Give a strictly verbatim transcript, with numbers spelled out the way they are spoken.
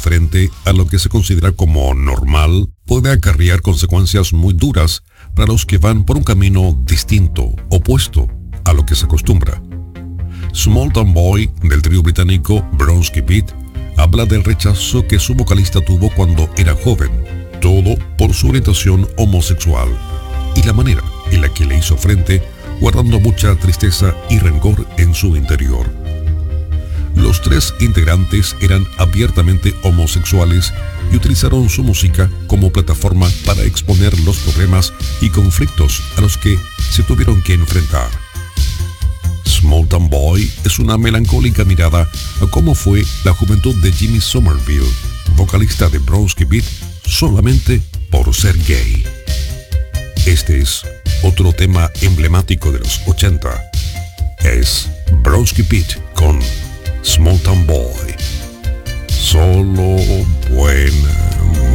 frente a lo que se considera como normal puede acarrear consecuencias muy duras para los que van por un camino distinto, opuesto a lo que se acostumbra. Small Town Boy, del trío británico Bronski Beat, habla del rechazo que su vocalista tuvo cuando era joven, todo por su orientación homosexual, y la manera en la que le hizo frente, guardando mucha tristeza y rencor en su interior. Los tres integrantes eran abiertamente homosexuales y utilizaron su música como plataforma para exponer los problemas y conflictos a los que se tuvieron que enfrentar. Small Town Boy es una melancólica mirada a cómo fue la juventud de Jimmy Somerville, vocalista de Bronski Beat, solamente por ser gay. Este es otro tema emblemático de los ochenta. Es Bronski Beat con Small Town Boy. Solo